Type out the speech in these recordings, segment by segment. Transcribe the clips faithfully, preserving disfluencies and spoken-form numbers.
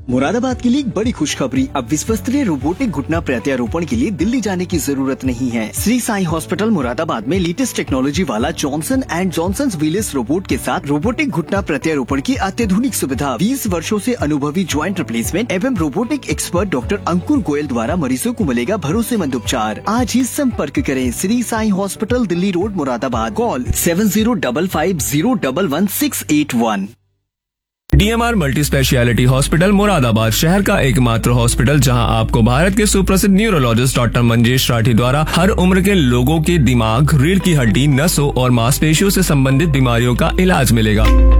मुरादाबाद के लिए एक बड़ी खुशखबरी। अब विश्वस्तरीय रोबोटिक घुटना प्रत्यारोपण के लिए दिल्ली जाने की जरूरत नहीं है। श्री साई हॉस्पिटल मुरादाबाद में लेटेस्ट टेक्नोलॉजी वाला Johnson and Johnson wheels robot के साथ रोबोटिक घुटना प्रत्यारोपण की अत्याधुनिक सुविधा, बीस वर्षों से अनुभवी ज्वाइंट रिप्लेसमेंट एवं रोबोटिक एक्सपर्ट डॉक्टर अंकुर गोयल द्वारा मरीजों को मिलेगा भरोसेमंद उपचार। आज ही संपर्क करें Shri Sai hospital, Delhi road, Moradabad. Call seven zero double five zero double one six eight one. DMR multi speciality hospital Moradabad शहर का एकमात्र हॉस्पिटल जहां आपको भारत के सुप्रसिद्ध न्यूरोलॉजिस्ट डॉक्टर मंजेश राठी द्वारा हर उम्र के लोगों के दिमाग, रीढ़ की हड्डी, नसों और मांसपेशियों से संबंधित बीमारियों का इलाज मिलेगा।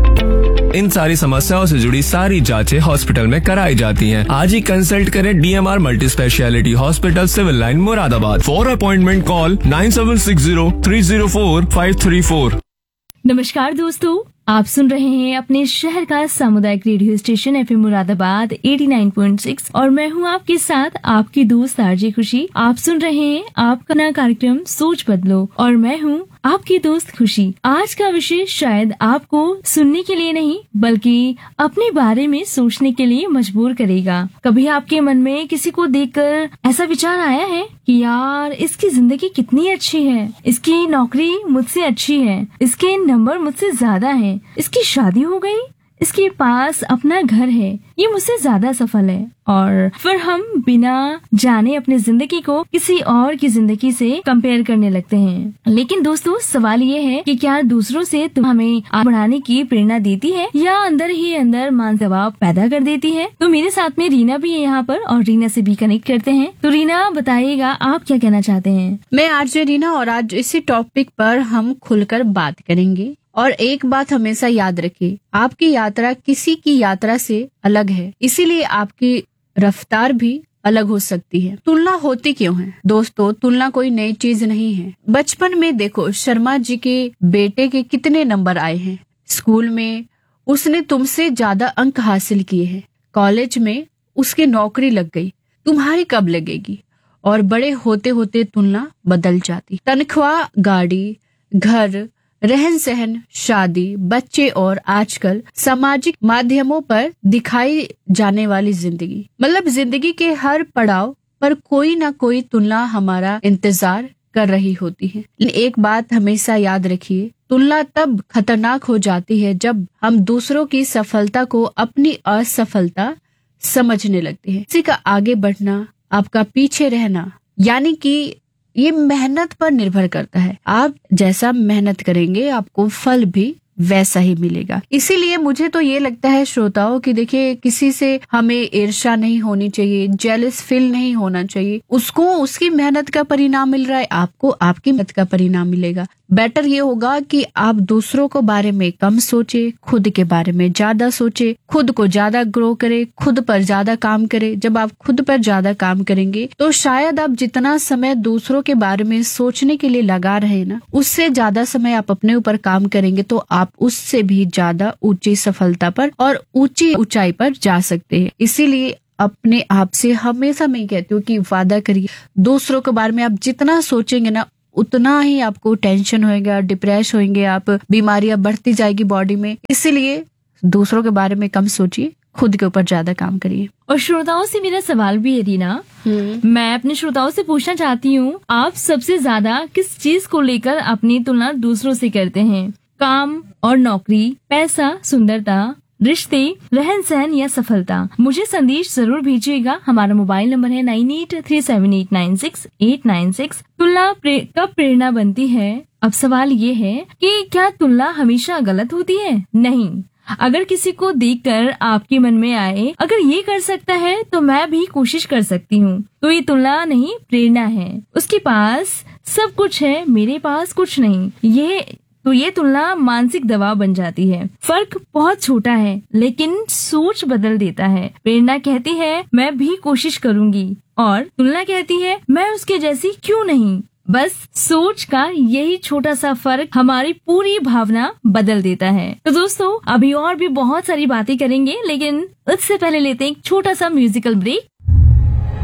इन सारी समस्याओं से जुड़ी सारी जांचें हॉस्पिटल में कराई जाती हैं। आज ही कंसल्ट करें DMR multi speciality hospital, civil line, Moradabad. For appointment call nine seven six zero three zero four five three four. नमस्कार दोस्तों, आप सुन रहे हैं अपने शहर का सामुदायिक radio station FM Moradabad eighty nine point six और मैं हूं आपके साथ आपकी दोस्त आरजे खुशी। आप सुन रहे हैं आपका नया कार्यक्रम सोच बदलो और मैं हूं आपकी दोस्त खुशी। आज का विषय शायद आपको सुनने के लिए नहीं बल्कि अपने बारे में सोचने के लिए मजबूर करेगा। कभी आपके मन में किसी को देखकर ऐसा विचार आया है कि यार इसकी जिंदगी कितनी अच्छी है, इसकी नौकरी मुझसे अच्छी है, इसके नंबर मुझसे ज्यादा हैं, इसकी शादी हो गई, इसके पास अपना घर है, ये मुझसे ज्यादा सफल है, और फिर हम बिना जाने अपनी जिंदगी को किसी और की जिंदगी से कंपेयर करने लगते हैं। लेकिन दोस्तों, सवाल ये है कि क्या दूसरों से तुम हमें आगे बढ़ाने की प्रेरणा देती है या अंदर ही अंदर मान दबाव पैदा कर देती है? तो मेरे साथ में रीना भी है यहाँ पर और रीना से भी कनेक्ट करते हैं। तो रीना बताइएगा, आप क्या कहना चाहते हैं? मैं आरजे रीना और आज इसी टॉपिक पर हम खुलकर बात करेंगे। और एक बात हमेशा याद रखिए, आपकी यात्रा किसी की यात्रा से अलग है, इसीलिए आपकी रफ्तार भी अलग हो सकती है। तुलना होती क्यों है? दोस्तों, तुलना कोई नई चीज नहीं है। बचपन में देखो, शर्मा जी के बेटे के कितने नंबर आए हैं, स्कूल में उसने तुमसे ज्यादा अंक हासिल किए हैं, कॉलेज में उसकी नौकरी लग गई, तुम्हारी कब लगेगी? और बड़े होते होते तुलना बदल जाती। तनख्वाह, गाड़ी, घर, रहन सहन, शादी, बच्चे और आजकल सामाजिक माध्यमों पर दिखाई जाने वाली जिंदगी, मतलब जिंदगी के हर पड़ाव पर कोई ना कोई तुलना हमारा इंतजार कर रही होती है। लेकिन एक बात हमेशा याद रखिए, तुलना तब खतरनाक हो जाती है जब हम दूसरों की सफलता को अपनी असफलता समझने लगते हैं। किसी का आगे बढ़ना, आपका पीछे रहना, यानी कि ये मेहनत पर निर्भर करता है। आप जैसा मेहनत करेंगे आपको फल भी वैसा ही मिलेगा। इसीलिए मुझे तो ये लगता है श्रोताओं कि देखिए, किसी से हमें ईर्ष्या नहीं होनी चाहिए, जेलस फील नहीं होना चाहिए। उसको उसकी मेहनत का परिणाम मिल रहा है, आपको आपकी मेहनत का परिणाम मिलेगा। बेटर ये होगा कि आप दूसरों को बारे में कम सोचे, खुद के बारे में ज्यादा सोचे, खुद को ज्यादा ग्रो करे, खुद पर ज्यादा काम करे। जब आप खुद पर ज्यादा काम करेंगे तो शायद आप जितना समय दूसरों के बारे में सोचने के लिए लगा रहे हैं ना, उससे ज्यादा समय आप अपने ऊपर काम करेंगे तो आप उससे भी ज्यादा ऊंची सफलता पर और ऊंची ऊंचाई पर जा सकते हैं। इसीलिए अपने आप से हमेशा मैं कहती हूँ कि वादा करिए, दूसरों के बारे में आप जितना सोचेंगे ना उतना ही आपको टेंशन होएगा, डिप्रेस होंगे आप, बीमारियां बढ़ती जाएगी बॉडी में। इसीलिए दूसरों के बारे में कम सोचिए, खुद के ऊपर ज्यादा काम करिए। और श्रोताओं से मेरा सवाल भी है रीना, मैं अपने श्रोताओं से पूछना चाहती हूँ, आप सबसे ज्यादा किस चीज को लेकर अपनी तुलना दूसरों से करते हैं? काम और नौकरी, पैसा, सुंदरता, रिश्ते, रहन सहन या सफलता? मुझे संदेश जरूर भेजिएगा। हमारा मोबाइल नंबर है nine eight three seven eight nine six eight nine six. तुलना प्रे, कब प्रेरणा बनती है? अब सवाल ये है कि क्या तुलना हमेशा गलत होती है? नहीं। अगर किसी को देखकर आपके मन में आए, अगर ये कर सकता है तो मैं भी कोशिश कर सकती हूँ, तो ये तुलना नहीं, प्रेरणा है। उसके पास सब कुछ है, मेरे पास कुछ नहीं, ये तो ये तुलना मानसिक दबाव बन जाती है। फर्क बहुत छोटा है लेकिन सोच बदल देता है। प्रेरणा कहती है मैं भी कोशिश करूंगी और तुलना कहती है मैं उसके जैसी क्यों नहीं। बस सोच का यही छोटा सा फर्क हमारी पूरी भावना बदल देता है। तो दोस्तों, अभी और भी बहुत सारी बातें करेंगे, लेकिन उससे पहले लेते हैं एक छोटा सा म्यूजिकल ब्रेक।